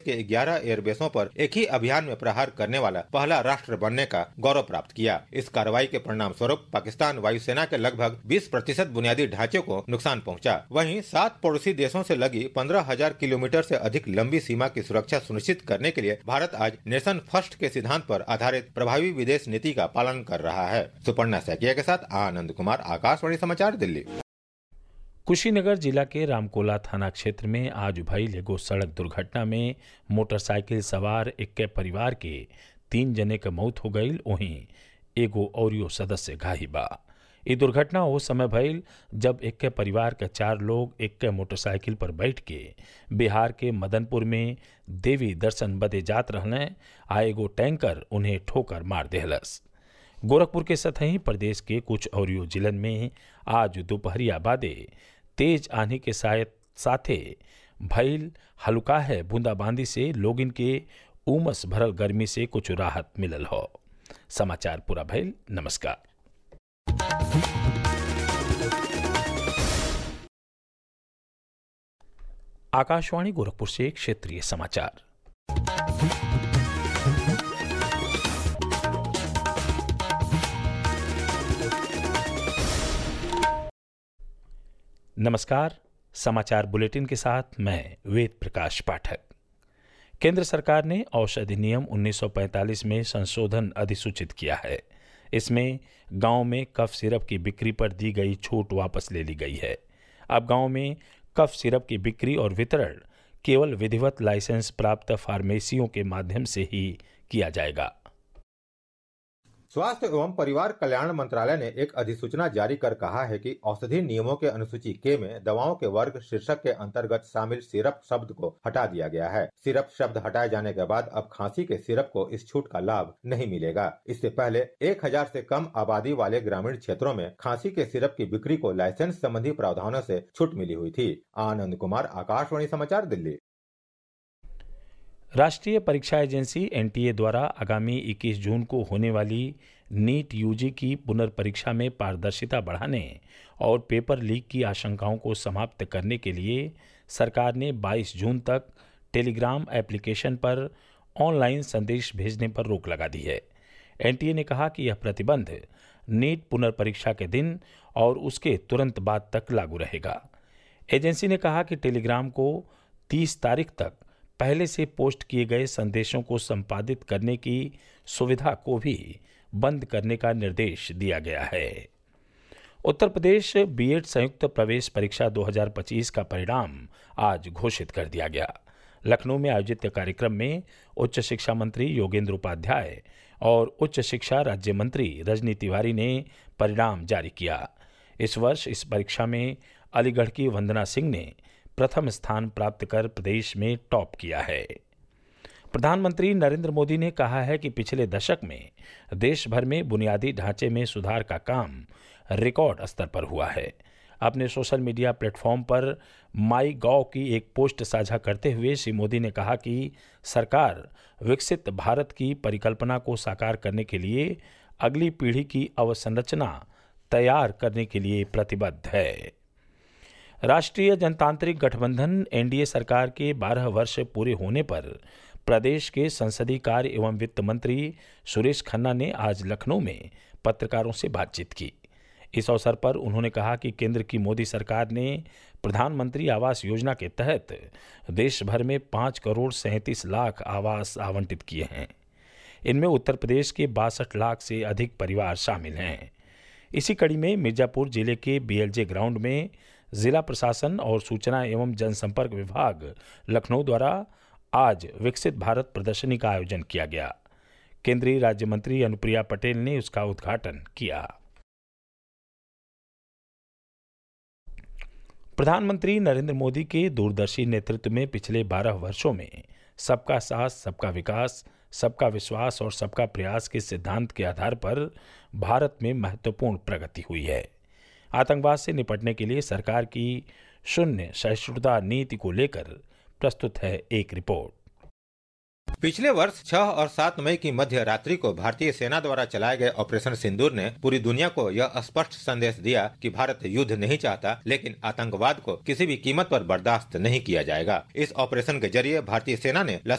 के 11 एयरबेसों पर एक ही अभियान में प्रहार करने वाला पहला राष्ट्र बनने का गौरव प्राप्त किया। इस कार्रवाई के परिणाम स्वरूप पाकिस्तान वायुसेना के लगभग 20% बुनियादी ढांचे को नुकसान पहुंचा। वहीं 7 पड़ोसी देशों से लगी 15,000 किलोमीटर से अधिक लंबी सीमा की सुरक्षा सुनिश्चित करने के लिए भारत आज नेशन फर्स्ट के सिद्धांत पर आधारित प्रभावी विदेश नीति का पालन कर रहा है। सुपर्णा सैकिया के साथ आनंद कुमार, आकाशवाणी समाचार, दिल्ली। कुशीनगर जिला के रामकोला थाना क्षेत्र में आज भइल एगो सड़क दुर्घटना में मोटरसाइकिल सवार 21 परिवार के 3 जने के मौत हो गई, वहीं एगो औरियो सदस्य घायल बा। ये दुर्घटना उस समय भइल जब 21 परिवार के 4 लोग 21 मोटरसाइकिल पर बैठ के बिहार के मदनपुर में देवी दर्शन बदे जात रहने, आ एगो टैंकर उन्हें ठोकर मार देहलस। गोरखपुर के सतही प्रदेश के कुछ औरियो जिलन में आज दोपहरिया बादे तेज आंधी के साथे भइल हल्का है बूंदाबांदी से लोगिन के उमस भरल गर्मी से कुछ राहत मिलल हो। समाचार पूरा भइल। नमस्कार। आकाशवाणी गोरखपुर से क्षेत्रीय समाचार। नमस्कार। समाचार बुलेटिन के साथ मैं वेद प्रकाश पाठक। केंद्र सरकार ने औषधि नियम 1945 में संशोधन अधिसूचित किया है। इसमें गांव में कफ सिरप की बिक्री पर दी गई छूट वापस ले ली गई है। अब गांव में कफ सिरप की बिक्री और वितरण केवल विधिवत लाइसेंस प्राप्त फार्मेसियों के माध्यम से ही किया जाएगा। स्वास्थ्य एवं परिवार कल्याण मंत्रालय ने एक अधिसूचना जारी कर कहा है कि औषधि नियमों के अनुसूची के में दवाओं के वर्ग शीर्षक के अंतर्गत शामिल सिरप शब्द को हटा दिया गया है। सिरप शब्द हटाए जाने के बाद अब खांसी के सिरप को इस छूट का लाभ नहीं मिलेगा। इससे पहले 1000 से कम आबादी वाले ग्रामीण क्षेत्रों में खांसी के सिरप की बिक्री को लाइसेंस संबंधी प्रावधानों से छूट मिली हुई थी। आनंद कुमार, आकाशवाणी समाचार, दिल्ली। राष्ट्रीय परीक्षा एजेंसी एनटीए द्वारा आगामी 21 जून को होने वाली नीट यूजी की पुनर्परीक्षा में पारदर्शिता बढ़ाने और पेपर लीक की आशंकाओं को समाप्त करने के लिए सरकार ने 22 जून तक टेलीग्राम एप्लीकेशन पर ऑनलाइन संदेश भेजने पर रोक लगा दी है। एनटीए ने कहा कि यह प्रतिबंध नीट पुनर्परीक्षा के दिन और उसके तुरंत बाद तक लागू रहेगा। एजेंसी ने कहा कि टेलीग्राम को 30 तारीख तक पहले से पोस्ट किए गए संदेशों को संपादित करने की सुविधा को भी बंद करने का निर्देश दिया गया है। उत्तर प्रदेश बीएड संयुक्त प्रवेश परीक्षा 2025 का परिणाम आज घोषित कर दिया गया। लखनऊ में आयोजित कार्यक्रम में उच्च शिक्षा मंत्री योगेंद्र उपाध्याय और उच्च शिक्षा राज्य मंत्री रजनी तिवारी ने परिणाम जारी किया। इस वर्ष इस परीक्षा में अलीगढ़ की वंदना सिंह ने प्रथम स्थान प्राप्त कर प्रदेश में टॉप किया है। प्रधानमंत्री नरेंद्र मोदी ने कहा है कि पिछले दशक में देश भर में बुनियादी ढांचे में सुधार का काम रिकॉर्ड स्तर पर हुआ है। अपने सोशल मीडिया प्लेटफॉर्म पर माई गॉव की एक पोस्ट साझा करते हुए श्री मोदी ने कहा कि सरकार विकसित भारत की परिकल्पना को साकार करने के लिए अगली पीढ़ी की अवसंरचना तैयार करने के लिए प्रतिबद्ध है। राष्ट्रीय जनतांत्रिक गठबंधन एनडीए सरकार के 12 वर्ष पूरे होने पर प्रदेश के संसदीय कार्य एवं वित्त मंत्री सुरेश खन्ना ने आज लखनऊ में पत्रकारों से बातचीत की। इस अवसर पर उन्होंने कहा कि केंद्र की मोदी सरकार ने प्रधानमंत्री आवास योजना के तहत देश भर में 5 करोड़ 37 लाख आवास आवंटित किए हैं। इनमें उत्तर प्रदेश के 62 लाख से अधिक परिवार शामिल हैं। इसी कड़ी में मिर्जापुर जिले के बीएलजे ग्राउंड में जिला प्रशासन और सूचना एवं जनसंपर्क विभाग लखनऊ द्वारा आज विकसित भारत प्रदर्शनी का आयोजन किया गया। केंद्रीय राज्य मंत्री अनुप्रिया पटेल ने उसका उद्घाटन किया। प्रधानमंत्री नरेंद्र मोदी के दूरदर्शी नेतृत्व में पिछले 12 वर्षों में सबका साथ, सबका विकास, सबका विश्वास और सबका प्रयास के सिद्धांत के आधार पर भारत में महत्वपूर्ण प्रगति हुई है। आतंकवाद से निपटने के लिए सरकार की शून्य सहिष्णुता नीति को लेकर प्रस्तुत है एक रिपोर्ट। पिछले वर्ष 6 और 7 मई की मध्य रात्रि को भारतीय सेना द्वारा चलाए गए ऑपरेशन सिंदूर ने पूरी दुनिया को यह स्पष्ट संदेश दिया कि भारत युद्ध नहीं चाहता, लेकिन आतंकवाद को किसी भी कीमत पर बर्दाश्त नहीं किया जाएगा। इस ऑपरेशन के जरिए भारतीय सेना ने